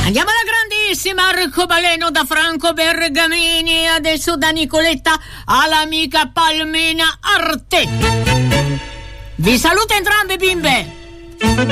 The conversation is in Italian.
Andiamo alla grandissima, arcobaleno da Franco Bergamini, adesso da Nicoletta all'amica Palmina Arte. Vi saluto entrambe, bimbe.